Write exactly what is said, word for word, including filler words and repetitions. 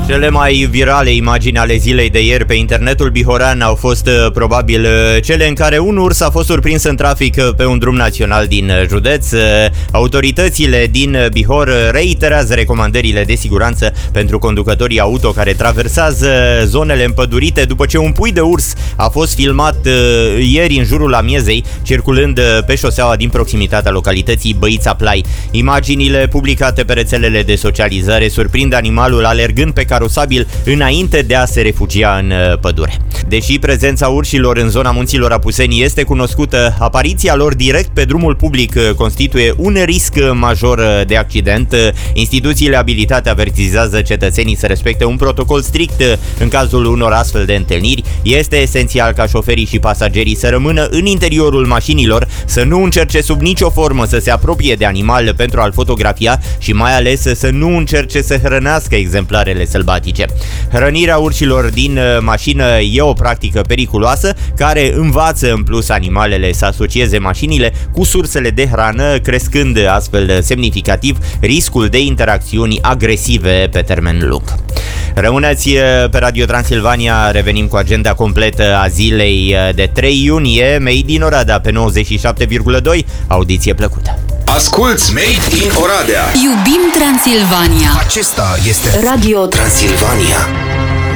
Cele mai virale imagini ale zilei de ieri pe internetul bihorean au fost probabil cele în care un urs a fost surprins în trafic pe un drum național din județ. Autoritățile din Bihor reiterează recomandările de siguranță pentru conducătorii auto care traversează zonele împădurite după ce un pui de urs a fost filmat ieri în jurul amiezei, circulând pe șoseaua din proximitatea localității Băița Plai. Imaginile publicate pe rețelele de socializare surprind animalul alergând pe carosabil înainte de a se refugia în pădure. Deși prezența urșilor în zona munților Apuseni este cunoscută, apariția lor direct pe drumul public constituie un risc major de accident. Instituțiile abilitate avertizează cetățenii să respecte un protocol strict în cazul unor astfel de întâlniri. Este esențial ca șoferii și pasagerii să rămână în interiorul mașinilor, să nu încerce sub nicio formă să se apropie de animal pentru a-l fotografia și mai ales să nu încerce să hrănească exemplarele sălbatice. Hrănirea urșilor din mașină e o practică periculoasă care învață în plus animalele să asocieze mașinile cu sursele de hrană, crescând astfel semnificativ riscul de interacțiuni agresive pe termen lung. Rămâneți pe Radio Transilvania, revenim cu agenda completă a zilei de trei iunie. Made in Oradea pe nouăzeci și șapte virgulă doi, audiție plăcută! Asculți Made in Oradea! Iubim Transilvania! Acesta este Radio Transilvania.